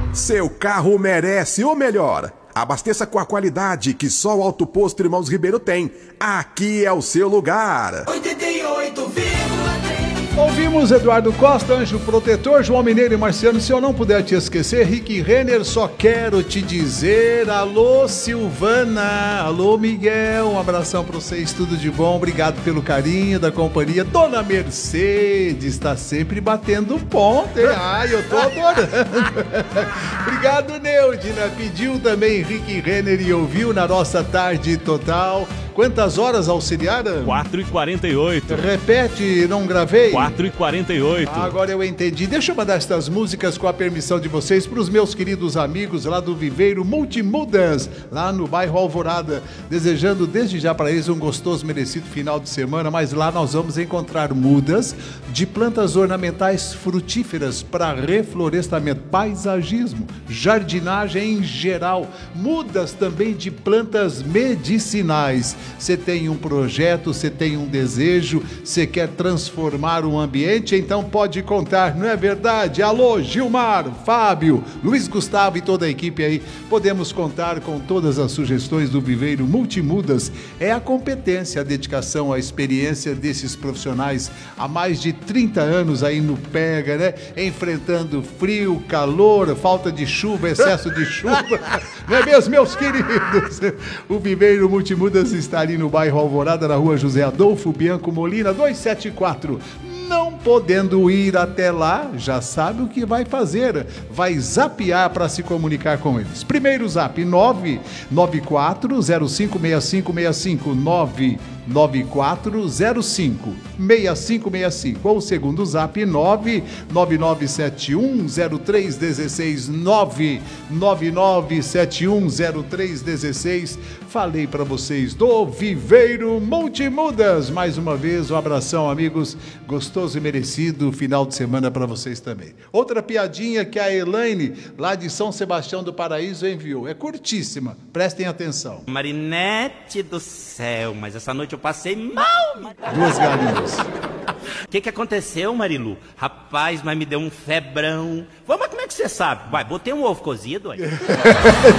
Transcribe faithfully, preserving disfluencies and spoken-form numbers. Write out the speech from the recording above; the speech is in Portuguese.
Seu carro merece o melhor. Abasteça com a qualidade que só o Auto Posto Irmãos Ribeiro tem. Aqui é o seu lugar. oitenta e oito vírgula três. Ouvimos Eduardo Costa, Anjo Protetor, João Mineiro e Marciano. Se eu não puder te esquecer, Rick Renner, só quero te dizer. Alô, Silvana. Alô, Miguel. Um abração pra vocês, tudo de bom. Obrigado pelo carinho da companhia. Dona Mercedes está sempre batendo ponto, hein? Ai, eu tô adorando. Obrigado, Neudina. Pediu também Rick Renner e ouviu na nossa tarde total. Quantas horas, auxiliara? quatro e quarenta e oito. Repete, não gravei? quatro e quarenta e oito. Ah, agora eu entendi. Deixa eu mandar estas músicas com a permissão de vocês para os meus queridos amigos lá do Viveiro Multimudas, lá no bairro Alvorada. Desejando desde já para eles um gostoso, merecido final de semana, mas lá nós vamos encontrar mudas de plantas ornamentais frutíferas para reflorestamento, paisagismo, jardinagem em geral, mudas também de plantas medicinais. Você tem um projeto, você tem um desejo, você quer transformar o ambiente, então pode contar, não é verdade? Alô, Gilmar, Fábio, Luiz Gustavo e toda a equipe aí, podemos contar com todas as sugestões do Viveiro Multimudas. É a competência, a dedicação, a experiência desses profissionais há mais de trinta anos aí no pega, né? Enfrentando frio, calor, falta de chuva, excesso de chuva, não é mesmo, meus queridos? O Viveiro Multimudas está ali no bairro Alvorada, na rua José Adolfo Bianco Molina, duzentos e setenta e quatro. Não podendo ir até lá, já sabe o que vai fazer. Vai zapear para se comunicar com eles. Primeiro zap, nove nove quatro zero cinco seis cinco seis cinco, nove nove quatro zero cinco seis cinco seis cinco. Ou o segundo zap, nove nove nove sete um zero três um seis, nove nove nove sete um zero três um seis. Falei para vocês do Viveiro Multimudas. Mais uma vez, um abração, amigos. Gostoso e merecido final de semana para vocês também. Outra piadinha que a Elaine, lá de São Sebastião do Paraíso, enviou. É curtíssima. Prestem atenção. Marinete do céu, mas essa noite eu passei mal. Duas galinhas. O que que aconteceu, Marilu? Rapaz, mas me deu um febrão. Vamos, mas como é que você sabe? Vai, botei um ovo cozido aí.